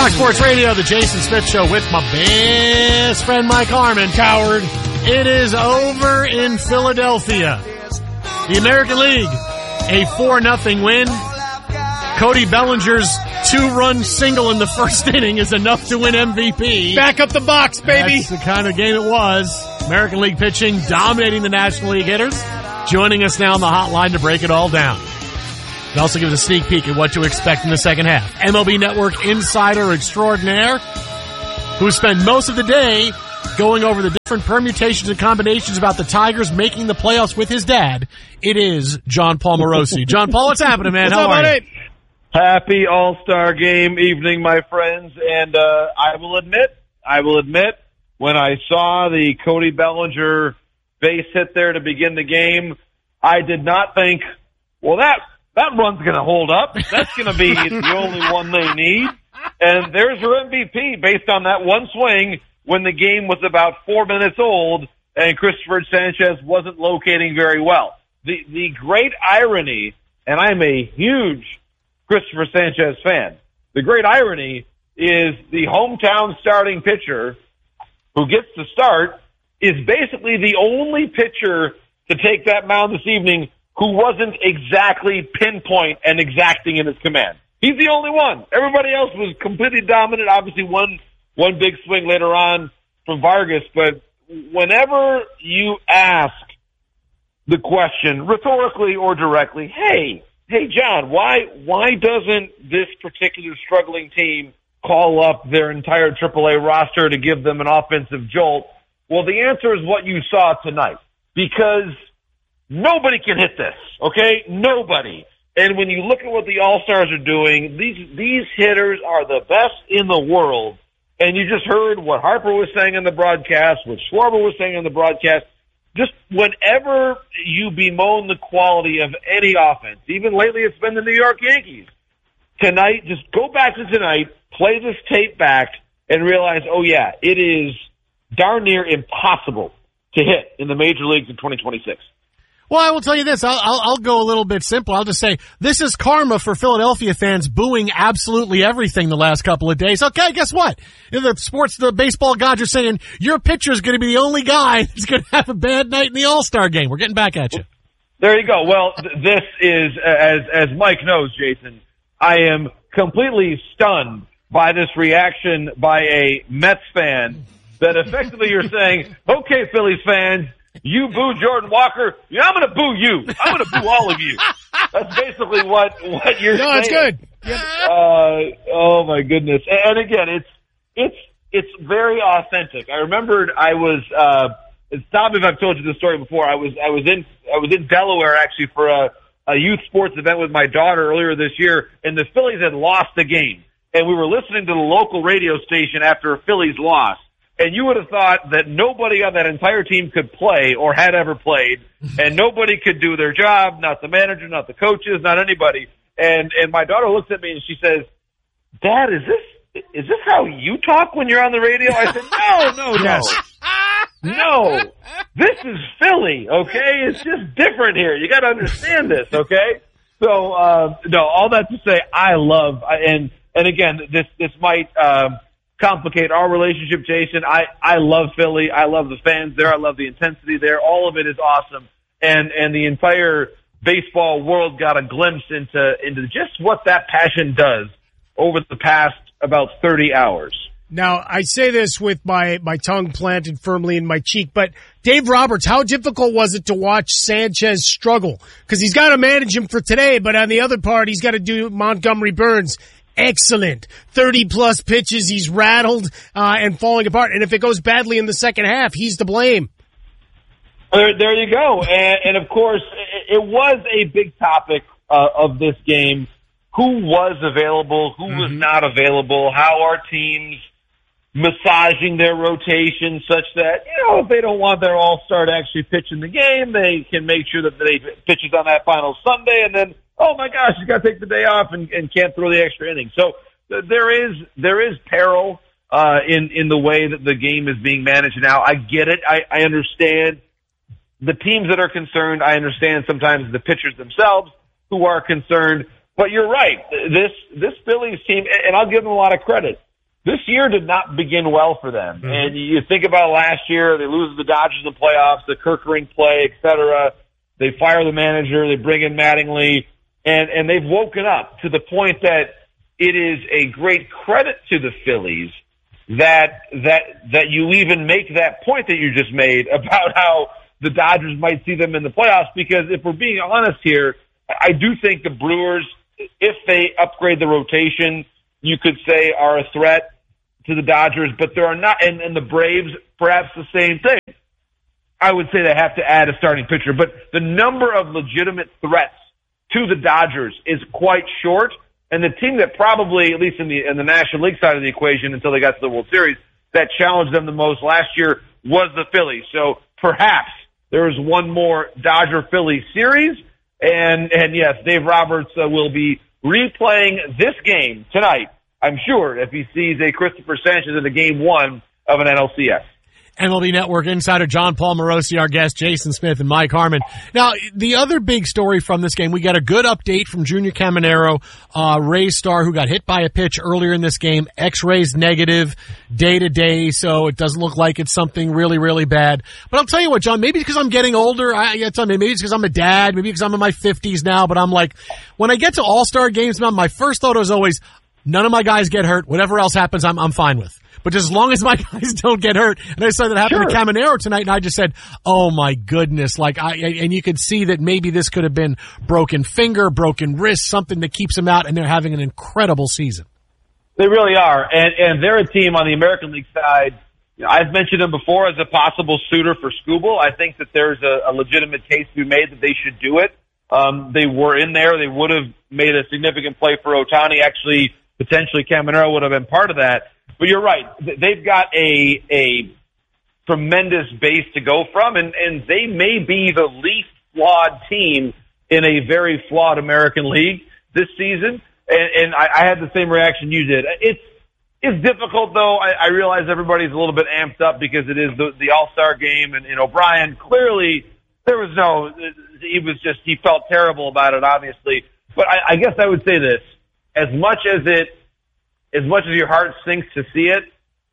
Fox Sports Radio, the Jason Smith Show with my best friend Mike Harmon. Coward. It is over in Philadelphia. The American League, a 4-0 win. Cody Bellinger's 2-run single in the first inning is enough to win MVP. Back up the box, baby. That's the kind of game it was. American League pitching, dominating the National League hitters. Joining us now on the hotline to break it all down. It also gives a sneak peek at what to expect in the second half. MLB Network insider extraordinaire, who spent most of the day going over the different permutations and combinations about the Tigers making the playoffs with his dad. It is John Paul Morosi. John Paul, what's happening, man? How are you? Happy All-Star Game evening, my friends. And I will admit, when I saw the Cody Bellinger base hit there to begin the game, I did not think, well, that run's going to hold up. That's going to be the only one they need. And there's your MVP based on that one swing when the game was about 4 minutes old and Christopher Sanchez wasn't locating very well. The great irony, and I'm a huge Christopher Sanchez fan, the great irony is the hometown starting pitcher who gets to start is basically the only pitcher to take that mound this evening who wasn't exactly pinpoint and exacting in his command. He's the only one. Everybody else was completely dominant. Obviously, one big swing later on from Vargas. But whenever you ask the question, rhetorically or directly, hey, John, why doesn't this particular struggling team call up their entire AAA roster to give them an offensive jolt? Well, the answer is what you saw tonight. Because nobody can hit this, okay? Nobody. And when you look at what the All-Stars are doing, these hitters are the best in the world. And you just heard what Harper was saying on the broadcast, what Schwarber was saying on the broadcast. Just whenever you bemoan the quality of any offense, even lately it's been the New York Yankees. Tonight, just go back to tonight, play this tape back, and realize, oh yeah, it is darn near impossible to hit in the major leagues in 2026. Well, I will tell you this. I'll go a little bit simple. I'll just say this is karma for Philadelphia fans booing absolutely everything the last couple of days. Okay, guess what? The baseball gods are saying your pitcher's going to be the only guy that's going to have a bad night in the All-Star game. We're getting back at you. There you go. Well, this is, as Mike knows, Jason, I am completely stunned by this reaction by a Mets fan that effectively you're saying, okay, Phillies fans, you boo Jordan Walker, yeah, I'm going to boo you. I'm going to boo all of you. That's basically what you're saying. No, it's good. Yep. Oh my goodness. And again, it's very authentic. I remembered I was, stop me if I've told you this story before. I was in Delaware actually for a youth sports event with my daughter earlier this year, and the Phillies had lost the game. And we were listening to the local radio station after a Phillies loss. And you would have thought that nobody on that entire team could play or had ever played, and nobody could do their job, not the manager, not the coaches, not anybody. And my daughter looks at me and she says, Dad, is this how you talk when you're on the radio? I said, no. Yes. No. This is Philly, okay? It's just different here. You got to understand this, okay? So, no, all that to say, I love, and again, this might, complicate our relationship, Jason. I love Philly. I love the fans there. I love the intensity there. All of it is awesome. And the entire baseball world got a glimpse into just what that passion does over the past about 30 hours. Now, I say this with my tongue planted firmly in my cheek, but Dave Roberts, how difficult was it to watch Sanchez struggle? Because he's got to manage him for today, but on the other part, he's got to do Montgomery Burns. Excellent. 30-plus pitches. He's rattled and falling apart. And if it goes badly in the second half, he's to blame. There you go. And of course, it was a big topic of this game. Who was available? Who was not available? How are teams massaging their rotation such that, if they don't want their all-star to actually pitch in the game, they can make sure that they pitches on that final Sunday, and then, oh my gosh, you got to take the day off and can't throw the extra inning. So there is peril in the way that the game is being managed now. I get it. I understand the teams that are concerned. I understand sometimes the pitchers themselves who are concerned. But you're right. This Phillies team, and I'll give them a lot of credit. this year did not begin well for them. Mm-hmm. And you think about last year, they lose to the Dodgers in the playoffs, the Kirkering play, et cetera. They fire the manager, they bring in Mattingly, and they've woken up to the point that it is a great credit to the Phillies that you even make that point that you just made about how the Dodgers might see them in the playoffs, because if we're being honest here, I do think the Brewers, if they upgrade the rotation, you could say are a threat to the Dodgers, but there are not, and the Braves, perhaps the same thing. I would say they have to add a starting pitcher, but the number of legitimate threats to the Dodgers is quite short, and the team that probably, at least in the National League side of the equation until they got to the World Series, that challenged them the most last year was the Phillies. So perhaps there is one more Dodger-Phillies series, and yes, Dave Roberts will be replaying this game tonight, I'm sure, if he sees a Christopher Sanchez in the game one of an NLCS. MLB Network insider John Paul Morosi, our guest, Jason Smith and Mike Harmon. Now, the other big story from this game, we got a good update from Junior Caminero, Rays star, who got hit by a pitch earlier in this game. X-rays negative day to day, so it doesn't look like it's something really, really bad. But I'll tell you what, John, maybe because I'm getting older, maybe it's because I'm a dad, maybe because I'm in my 50s now, but I'm like, when I get to All-Star games, my first thought is always, none of my guys get hurt. Whatever else happens, I'm fine with. But just as long as my guys don't get hurt, and I saw that happen to Caminero tonight, and I just said, "Oh my goodness!" And you could see that maybe this could have been broken finger, broken wrist, something that keeps them out, and they're having an incredible season. They really are, and they're a team on the American League side. I've mentioned them before as a possible suitor for Skubal. I think that there's a legitimate case to be made that they should do it. They were in there; they would have made a significant play for Ohtani. Actually, potentially Caminero would have been part of that. But you're right. They've got a tremendous base to go from, and they may be the least flawed team in a very flawed American League this season. And I had the same reaction you did. It's difficult, though. I realize everybody's a little bit amped up because it is the All-Star game, and O'Brien, clearly, he felt terrible about it, obviously. But I guess I would say this. As much as your heart sinks to see it,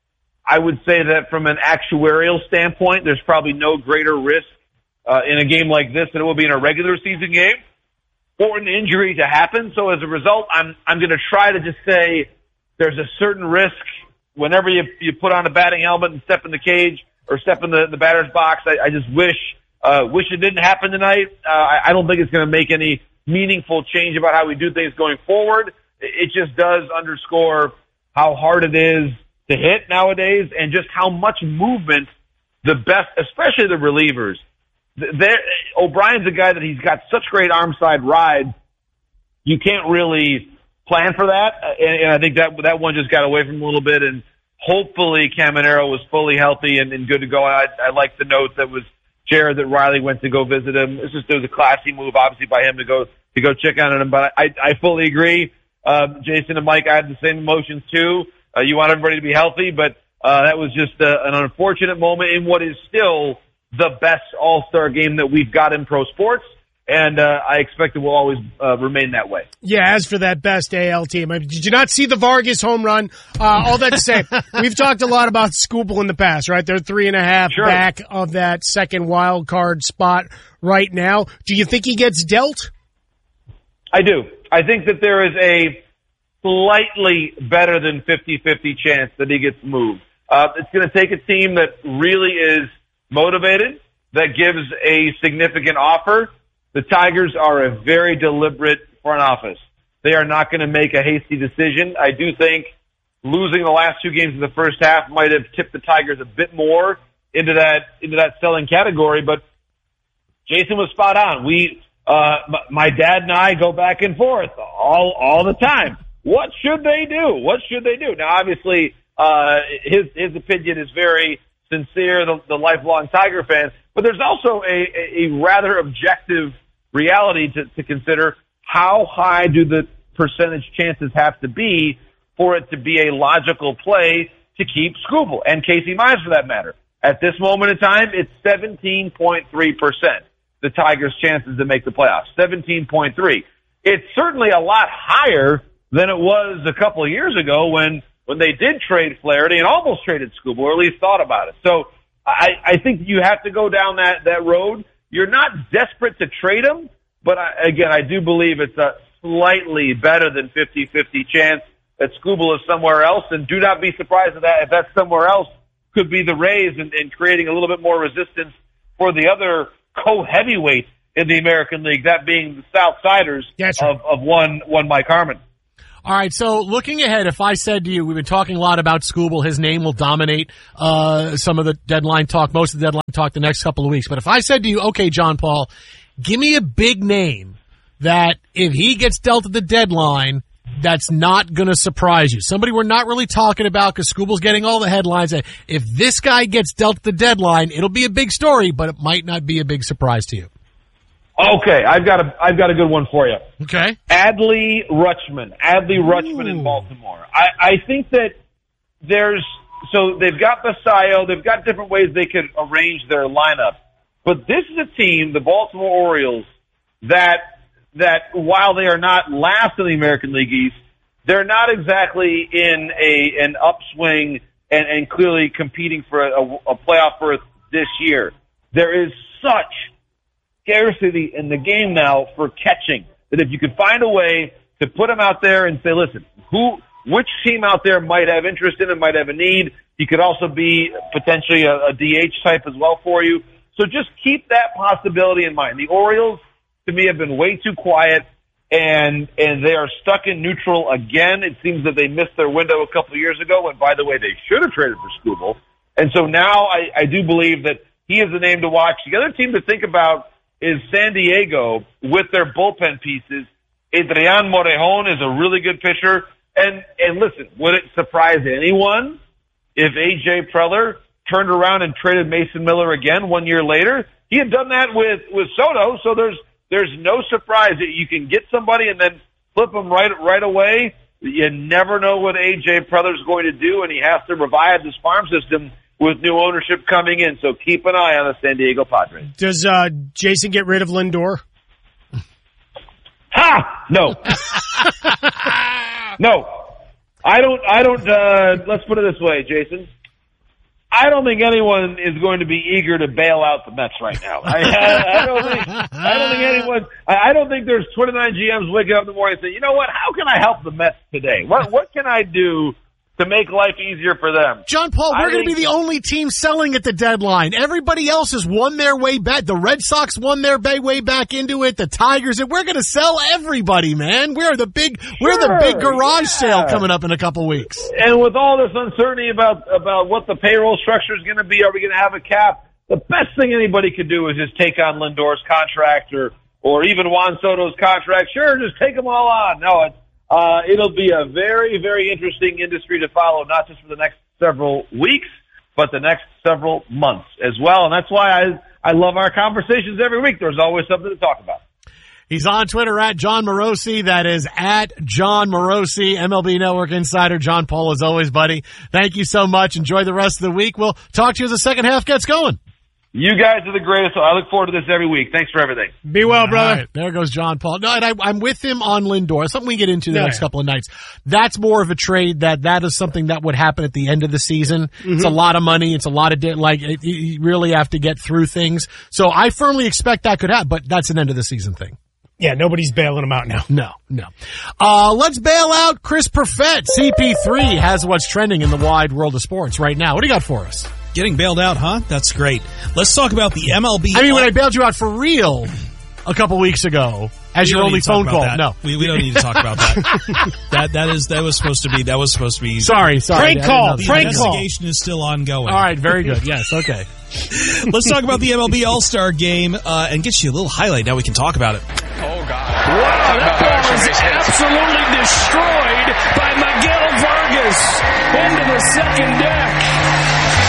I would say that from an actuarial standpoint, there's probably no greater risk in a game like this than it will be in a regular season game for an injury to happen. So as a result, I'm going to try to just say there's a certain risk whenever you put on a batting helmet and step in the cage or step in the batter's box. I just wish it didn't happen tonight. I don't think it's going to make any meaningful change about how we do things going forward. It just does underscore how hard it is to hit nowadays and just how much movement the best, especially the relievers. O'Brien's a guy that he's got such great arm side ride. You can't really plan for that. And I think that one just got away from him a little bit. And hopefully Caminero was fully healthy and good to go. I like the note that was shared that Riley went to go visit him. It was a classy move, obviously, by him to go check on him. But I fully agree. Jason and Mike, I had the same emotions too. You want everybody to be healthy, but that was just an unfortunate moment in what is still the best All-Star game that we've got in pro sports, and I expect it will always remain that way. Yeah, as for that best AL team, did you not see the Vargas home run? All that to say, we've talked a lot about Skubal in the past, right? They're 3.5 back of that second wild card spot right now. Do you think he gets dealt? I do. I think that there is a slightly better than 50-50 chance that he gets moved. It's going to take a team that really is motivated, that gives a significant offer. The Tigers are a very deliberate front office. They are not going to make a hasty decision. I do think losing the last two games in the first half might have tipped the Tigers a bit more into that selling category, but Jason was spot on. My dad and I go back and forth all the time. What should they do? What should they do? Now, obviously, his opinion is very sincere, the lifelong Tiger fan, but there's also a rather objective reality to consider. How high do the percentage chances have to be for it to be a logical play to keep Skubal and Casey Mize for that matter? At this moment in time, it's 17.3%. The Tigers' chances to make the playoffs, 17.3. It's certainly a lot higher than it was a couple of years ago when when they did trade Flaherty and almost traded Skubal, or at least thought about it. So I think you have to go down that road. You're not desperate to trade him, but I do believe it's a slightly better than 50-50 chance that Skubal is somewhere else, and do not be surprised if that's somewhere else could be the Rays and creating a little bit more resistance for the other co-heavyweight in the American League, that being the Southsiders of one Mike Harmon. All right, so looking ahead, if I said to you, we've been talking a lot about Skubal, his name will dominate some of the deadline talk, most of the deadline talk the next couple of weeks. But if I said to you, okay, John Paul, give me a big name that if he gets dealt at the deadline, that's not going to surprise you. Somebody we're not really talking about because Skubal's getting all the headlines. If this guy gets dealt at the deadline, it'll be a big story, but it might not be a big surprise to you. Okay, I've got a good one for you. Okay. Adley Rutschman in Baltimore. I think that they've got Basayo, they've got different ways they could arrange their lineup. But this is a team, the Baltimore Orioles, that while they are not last in the American League East, they're not exactly in an upswing and clearly competing for a playoff berth this year. There is such scarcity in the game now for catching that if you could find a way to put them out there and say, listen, which team out there might have interest in it, might have a need. He could also be potentially a DH type as well for you. So just keep that possibility in mind. The Orioles, to me, have been way too quiet, and they are stuck in neutral again. It seems that they missed their window a couple of years ago, and by the way, they should have traded for Skubal. And so now I do believe that he is the name to watch. The other team to think about is San Diego with their bullpen pieces. Adrian Morejon is a really good pitcher. And listen, would it surprise anyone if A.J. Preller turned around and traded Mason Miller again 1 year later? He had done that with Soto, so there's no surprise that you can get somebody and then flip them right away. You never know what A.J. Preller's going to do, and he has to revive this farm system with new ownership coming in. So keep an eye on the San Diego Padres. Does Jason get rid of Lindor? Ha! No. No. I don't, let's put it this way, Jason. I don't think anyone is going to be eager to bail out the Mets right now. I don't think there's 29 GMs waking up in the morning and saying, you know what, how can I help the Mets today? What can I do to make life easier for them? John Paul, we're going to be the only team selling at the deadline. Everybody else has won their way back. The Red Sox won their way back into it. The Tigers, and we're going to sell everybody, man. We're the big garage sale coming up in a couple weeks. And with all this uncertainty about what the payroll structure is going to be, are we going to have a cap? The best thing anybody could do is just take on Lindor's contract or even Juan Soto's contract. Sure, just take them all on. No, it'll be a very, very interesting industry to follow, not just for the next several weeks, but the next several months as well. And that's why I love our conversations every week. There's always something to talk about. He's on Twitter at John Morosi. That is at John Morosi, MLB Network Insider. John Paul, as always, buddy. Thank you so much. Enjoy the rest of the week. We'll talk to you as the second half gets going. You guys are the greatest. So I look forward to this every week. Thanks for everything. Be well, brother. Right, there goes John Paul. No, and I'm with him on Lindor. Something we get into the next couple of nights. That's more of a trade that is something that would happen at the end of the season. Mm-hmm. It's a lot of money. It's a lot of you really have to get through things. So I firmly expect that could happen, but that's an end of the season thing. Yeah, nobody's bailing him out now. No. Let's bail out Chris Perfett. CP3 has what's trending in the wide world of sports right now. What do you got for us? Getting bailed out, huh? That's great. Let's talk about the MLB. I mean, when I bailed you out for real a couple weeks ago as your only phone call. No, we don't need to talk about that. that was supposed to be. Sorry. Prank call. The investigation is still ongoing. All right, very good. Yes, okay. Let's talk about the MLB All-Star Game and get you a little highlight. Now we can talk about it. Oh, God. Wow, that ball is absolutely destroyed by Miguel Vargas into the second deck.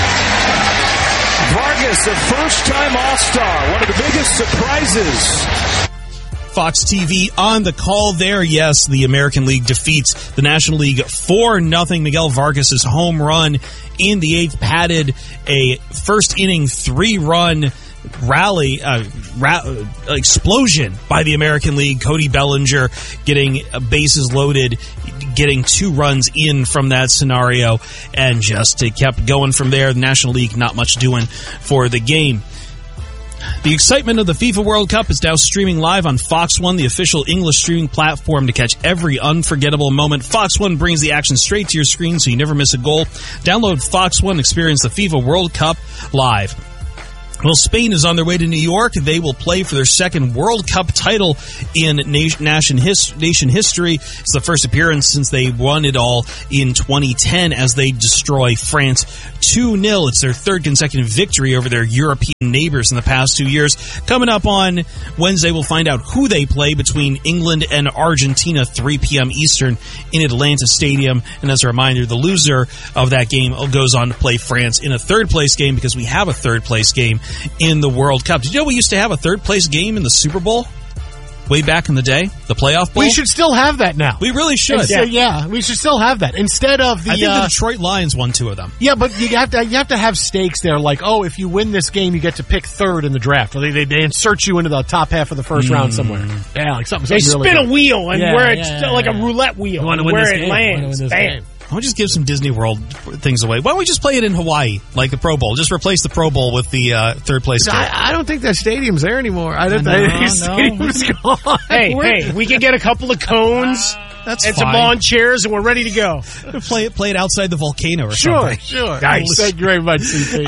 Vargas, a first-time All-Star, one of the biggest surprises. Fox TV on the call there. Yes, the American League defeats the National League 4-0. Miguel Vargas' home run in the eighth padded a first-inning 3-run explosion by the American League. Cody Bellinger getting bases loaded, getting 2 runs in from that scenario, and just it kept going from there. The National League not much doing for the game. The excitement of the FIFA World Cup is now streaming live on Fox One, the official English streaming platform to catch every unforgettable moment. Fox One brings the action straight to your screen so you never miss a goal. Download Fox One and experience the FIFA World Cup live. Well, Spain is on their way to New York. They will play for their second World Cup title in nation history. It's the first appearance since they won it all in 2010 as they destroy France 2-0. It's their third consecutive victory over their European neighbors in the past 2 years. Coming up on Wednesday, we'll find out who they play between England and Argentina, 3 p.m. Eastern in Atlanta Stadium. And as a reminder, the loser of that game goes on to play France in a third-place game because we have a third-place game in the World Cup. Did you know we used to have a third-place game in the Super Bowl? Way back in the day, the playoff bowl. We should still have that now. We really should. Yeah, we should still have that instead of the. I think the Detroit Lions won 2 of them. Yeah, but you have to have stakes there. Like, oh, if you win this game, you get to pick third in the draft, or they insert you into the top half of the first round somewhere. Yeah, like something. They really spin good. a wheel and where it's like a roulette wheel. Where it lands, bam. Why don't we just give some Disney World things away? Why don't we just play it in Hawaii, like the Pro Bowl? Just replace the Pro Bowl with the third place game. I don't think that stadium's there anymore. I don't think the stadium's gone. Hey, we can get a couple of cones That's and fine. some lawn chairs, and we're ready to go. Play it outside the volcano or something. Sure. Nice. Thank you very much,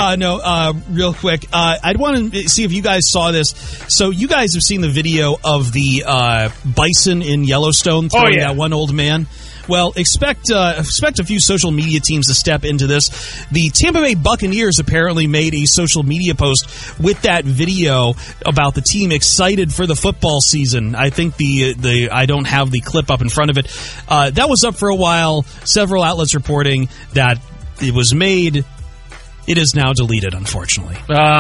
CP. Real quick, I'd want to see if you guys saw this. So you guys have seen the video of the bison in Yellowstone throwing that one old man. Well, expect a few social media teams to step into this. The Tampa Bay Buccaneers apparently made a social media post with that video about the team excited for the football season. I think I don't have the clip up in front of it. That was up for a while. Several outlets reporting that it was made. It is now deleted, unfortunately.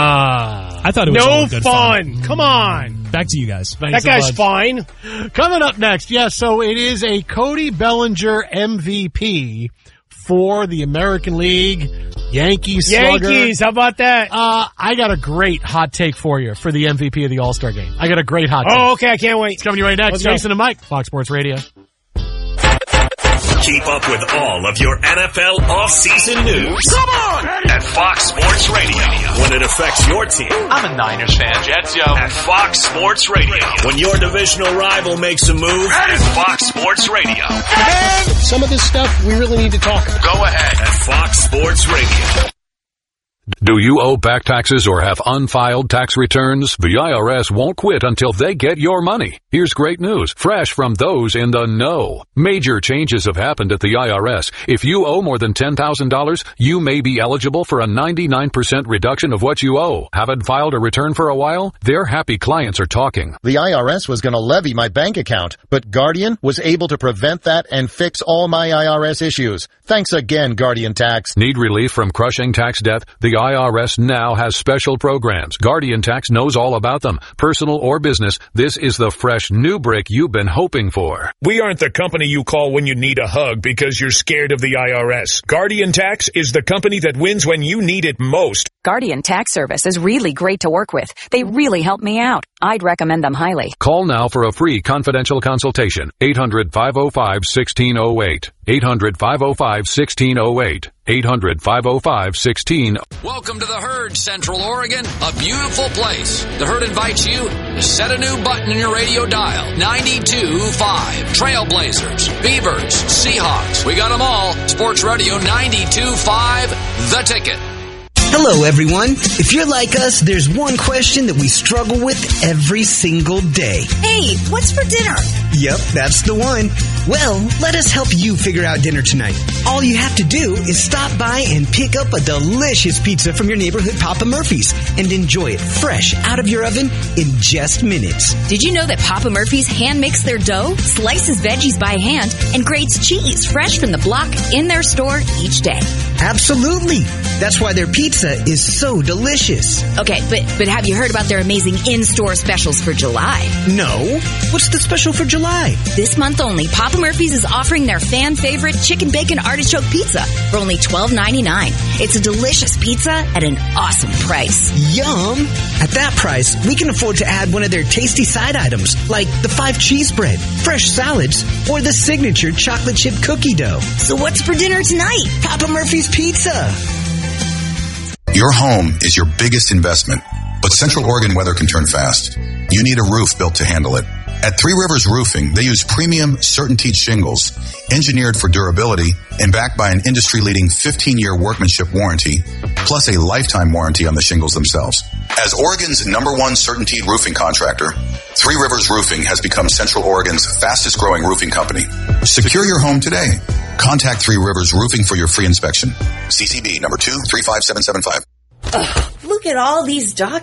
I thought it was all good fun. Come on. Back to you guys. That guy's fine. Coming up next, so it is a Cody Bellinger MVP for the American League. Yankees slugger. Yankees, how about that? I got a great hot take for you for the MVP of the All-Star game. I got a great hot take. Oh, okay, I can't wait. It's coming to you right next. Let's go. Jason and Mike, Fox Sports Radio. Keep up with all of your NFL off-season news. Come on! At Fox Sports Radio. When it affects your team. I'm a Niners fan, Jets, yo. At Fox Sports Radio. When your divisional rival makes a move. At Fox Sports Radio. Some of this stuff we really need to talk about. Go ahead. At Fox Sports Radio. Do you owe back taxes or have unfiled tax returns? The IRS won't quit until they get your money. Here's great news, fresh from those in the know. Major changes have happened at the IRS. If you owe more than $10,000, you may be eligible for a 99% reduction of what you owe. Haven't filed a return for a while? Their happy clients are talking. The IRS was going to levy my bank account, but Guardian was able to prevent that and fix all my IRS issues. Thanks again, Guardian Tax. Need relief from crushing tax debt? The IRS now has special programs. Guardian Tax knows all about them. Personal or business, this is the fresh new break you've been hoping for. We aren't the company you call when you need a hug because you're scared of the IRS. Guardian Tax is the company that wins when you need it most. Guardian Tax Service is really great to work with. They really help me out. I'd recommend them highly. Call now for a free confidential consultation. 800-505-1608. 800-505-1608. 800-505-1608. Welcome to the Herd, Central Oregon, a beautiful place. The Herd invites you to set a new button in your radio dial. 92.5. Trailblazers, Beavers, Seahawks. We got them all. Sports Radio 92.5, The Ticket. Hello, everyone. If you're like us, there's one question that we struggle with every single day. Hey, what's for dinner? Yep, that's the one. Well, let us help you figure out dinner tonight. All you have to do is stop by and pick up a delicious pizza from your neighborhood Papa Murphy's and enjoy it fresh out of your oven in just minutes. Did you know that Papa Murphy's hand makes their dough, slices veggies by hand, and grates cheese fresh from the block in their store each day? Absolutely. That's why their pizza is so delicious. Okay, but have you heard about their amazing in-store specials for July? No. What's the special for July? This month only, Papa Murphy's is offering their fan favorite chicken bacon artichoke pizza for only $12.99. It's a delicious pizza at an awesome price. Yum! At that price, we can afford to add one of their tasty side items, like the 5 cheese bread, fresh salads, or the signature chocolate chip cookie dough. So what's for dinner tonight? Papa Murphy's Pizza. Your home is your biggest investment, but Central Oregon weather can turn fast. You need a roof built to handle it. At Three Rivers Roofing, they use premium CertainTeed shingles, engineered for durability and backed by an industry-leading 15-year workmanship warranty, plus a lifetime warranty on the shingles themselves. As Oregon's #1 CertainTeed roofing contractor, Three Rivers Roofing has become Central Oregon's fastest-growing roofing company. Secure your home today. Contact Three Rivers Roofing for your free inspection. CCB number 2 35775. Look at all these documents.